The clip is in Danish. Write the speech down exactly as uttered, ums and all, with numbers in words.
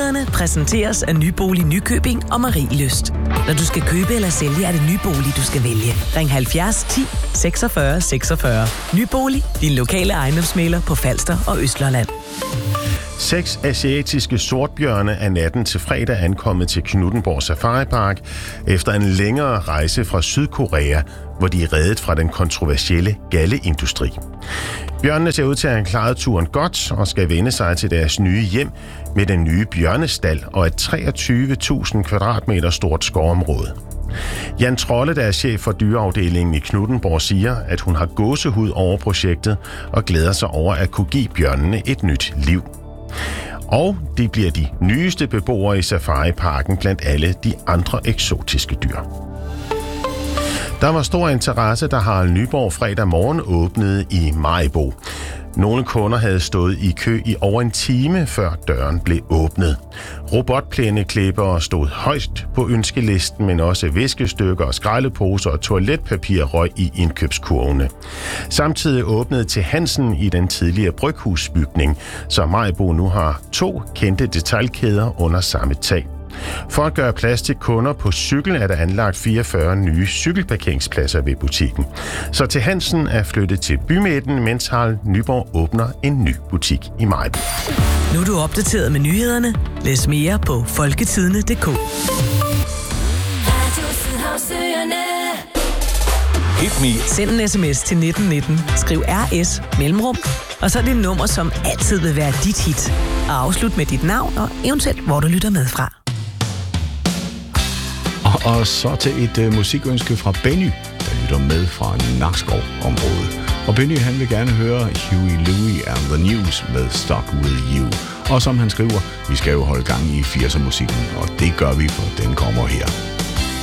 Nyhederne præsenteres af Nybolig Nykøbing og Marielyst. Når du skal købe eller sælge, er det Nybolig, du skal vælge. Ring halvfjerds ti seksogfyrre seksogfyrre. Nybolig, din lokale ejendomsmægler på Falster og Østlandet. Seks asiatiske sortbjørne er natten til fredag ankommet til Knuthenborg Safari Park efter en længere rejse fra Sydkorea, hvor de er reddet fra den kontroversielle galleindustri. Bjørnene ser ud til at have klaret turen godt og skal vende sig til deres nye hjem med den nye bjørnestal og et treogtyve tusind kvadratmeter stort skovområde. Jan Trolle, der er chef for dyreafdelingen i Knuthenborg, siger, at hun har gåsehud over projektet og glæder sig over at kunne give bjørnene et nyt liv. Og de bliver de nyeste beboere i Safari-parken blandt alle de andre eksotiske dyr. Der var stor interesse, da Harald Nyborg fredag morgen åbnede i Maribo. Nogle kunder havde stået i kø i over en time, før døren blev åbnet. Robotplæneklippere stod højst på ønskelisten, men også viskestykker og skraldeposer og toiletpapir røg i indkøbskurvene. Samtidig åbnede til Hansen i den tidligere bryghusbygning, så Maribo nu har to kendte detailkæder under samme tag. For at gøre plads til kunder på cykel er der anlagt fireogfyrre nye cykelparkeringspladser ved butikken. Så til Hansen er flyttet til bymidten, mens Harald Nyborg åbner en ny butik i Maribo. Nu er du opdateret med nyhederne. Læs mere på folketidende punktum d k. Hit me. Send en sms til nitten nitten. Skriv R S mellemrum. Og så er det nummer, som altid vil være dit hit. Og afslut med dit navn og eventuelt, hvor du lytter med fra. Og, og så til et uh, musikønske fra Benny, der lytter med fra Nakskov-området. Og Benny, han vil gerne høre Huey Lewis and the News med Stuck With You. Og som han skriver, vi skal jo holde gang i firser-musikken, og det gør vi, for den kommer her.